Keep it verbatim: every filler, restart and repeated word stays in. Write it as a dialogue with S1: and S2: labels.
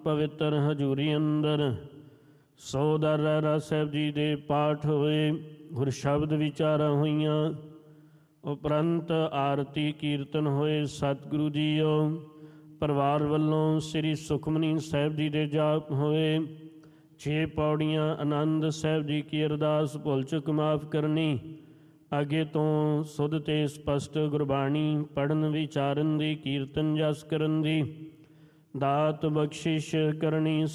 S1: ਪਵਿੱਤਰ ਹਜ਼ੂਰੀ ਅੰਦਰ ਸੋ ਦਰ ਰਹਿਰਾਸ ਸਾਹਿਬ ਜੀ ਦੇ ਪਾਠ ਹੋਏ, ਗੁਰ ਸ਼ਬਦ ਵਿਚਾਰਾਂ ਹੋਈਆਂ। ਉਪਰੰਤ ਆਰਤੀ ਕੀਰਤਨ ਹੋਏ। ਸਤਿਗੁਰੂ ਜੀਓ ਪਰਿਵਾਰ ਵੱਲੋਂ ਸ੍ਰੀ ਸੁਖਮਨੀ ਸਾਹਿਬ ਜੀ ਦੇ ਜਾਪ ਹੋਏ। ਛੇ ਪੌੜੀਆਂ ਆਨੰਦ ਸਾਹਿਬ ਜੀ ਕੀ ਅਰਦਾਸ ਭੁੱਲ ਚੁੱਕ ਮਾਫ ਕਰਨੀ। ਅੱਗੇ ਤੋਂ ਸੁਧ ਤੇ ਸਪਸ਼ਟ ਗੁਰਬਾਣੀ ਪੜ੍ਹਨ ਵਿਚਾਰਨ ਦੀ, ਕੀਰਤਨ ਜਸ ਕਰਨ ਦੀ ਦਾਤ ਬਖਸ਼ਿਸ਼ ਕਰਨੀ।